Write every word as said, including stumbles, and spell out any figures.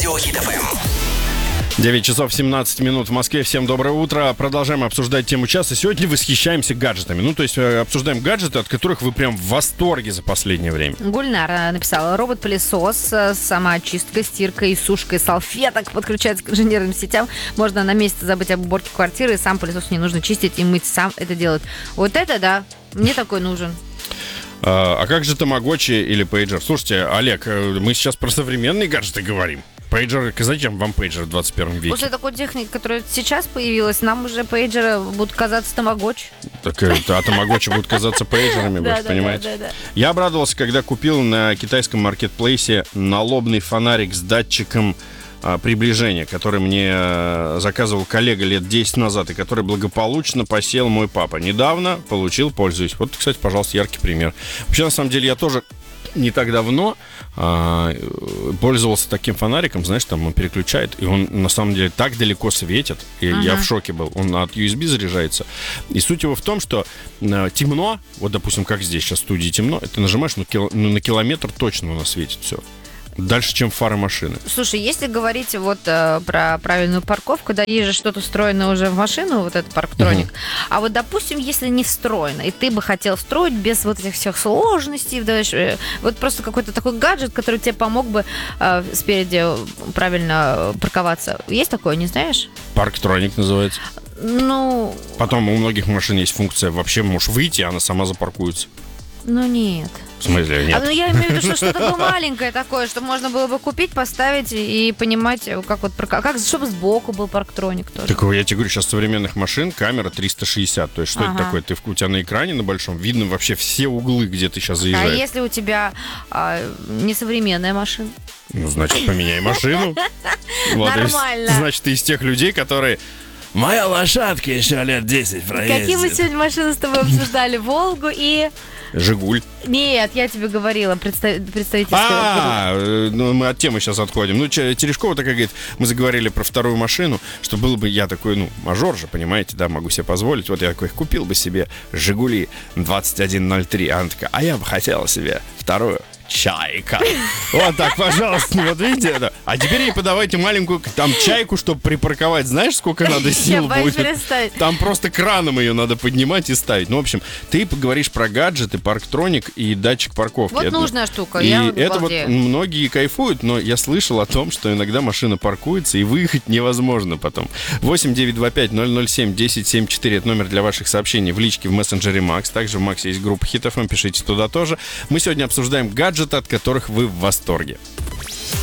Радио Хит эф эм. девять часов семнадцать минут в Москве. Всем доброе утро. Продолжаем обсуждать тему часа. Сегодня восхищаемся гаджетами. Ну, то есть обсуждаем гаджеты, от которых вы прям в восторге за последнее время. Гульнара написала: робот-пылесос, самоочистка, стирка и сушка салфеток подключается к инженерным сетям. Можно на месте забыть об уборке квартиры, и сам пылесос не нужно чистить и мыть, сам это делает. Вот это да, мне такой нужен. А, а как же тамагочи или пейджер? Слушайте, Олег, мы сейчас про современные гаджеты говорим. Пейджер, зачем вам пейджер в двадцать первом веке? После такой техники, которая сейчас появилась, нам уже пейджеры будут казаться тамагочи. Так, а тамагочи будут казаться пейджерами, вы же понимаете? Я обрадовался, когда купил на китайском маркетплейсе налобный фонарик с датчиком а, приближения, который мне а, заказывал коллега лет десять назад, и который благополучно посеял мой папа. Недавно получил, пользуюсь. Вот, кстати, пожалуйста, яркий пример. Вообще, на самом деле, я тоже не так давно а, пользовался таким фонариком, знаешь, там он переключает, и он на самом деле так далеко светит, и uh-huh. я в шоке был. Он от ю эс би заряжается. И суть его в том, что а, темно, вот, допустим, как здесь сейчас в студии темно, ты нажимаешь, ну, кил, ну на километр точно у нас светит все. Дальше, чем фары машины. Слушай, если говорить вот э, про правильную парковку, да, есть же что-то встроенное уже в машину, вот этот парктроник. Uh-huh. А вот, допустим, если не встроено, и ты бы хотел встроить без вот этих всех сложностей, да, э, вот просто какой-то такой гаджет, который тебе помог бы э, спереди правильно парковаться. Есть такое, не знаешь? Парктроник называется. Ну... Потом у многих машин есть функция, вообще можешь выйти, а она сама запаркуется. Ну, нет. В смысле, нет? А, ну, я имею в виду, что что-то было маленькое такое, что можно было бы купить, поставить и понимать, как вот, как, чтобы сбоку был парктроник тоже. Так я тебе говорю, сейчас современных машин камера триста шестьдесят. То есть что ага. это такое? Ты, у тебя на экране на большом видно вообще все углы, где ты сейчас заезжаешь. А если у тебя а, несовременная машина? Ну, значит, поменяй машину. Нормально. Значит, ты из тех людей, которые... Моя лошадка еще лет десять проездит. Какие мы сегодня машины с тобой обсуждали? Волгу и... Жигуль. Нет, я тебе говорила, представ... представительская. А, ну мы от темы сейчас отходим. Ну, Терешкова такая говорит, мы заговорили про вторую машину, что было бы я такой, ну, мажор же, понимаете, да, могу себе позволить. Вот я такой, купил бы себе Жигули двадцать один ноль три. А она такая, а я бы хотела себе вторую Чайка. Вот так, пожалуйста, вот видите это. А теперь ей подавайте маленькую там чайку, чтобы припарковать. Знаешь, сколько надо сил будет? Там просто краном ее надо поднимать и ставить. Ну, в общем, ты поговоришь про гаджеты, парктроник и датчик парковки. Вот это, нужная штука. И я это вот многие кайфуют, но я слышал о том, что иногда машина паркуется и выехать невозможно потом. восемь девятьсот двадцать пять ноль ноль семь десять семьдесят четыре это номер для ваших сообщений в личке в мессенджере Макс. Также в Максе есть группа Хит эф эм, пишите туда тоже. Мы сегодня обсуждаем гаджеты, от которых вы в восторге.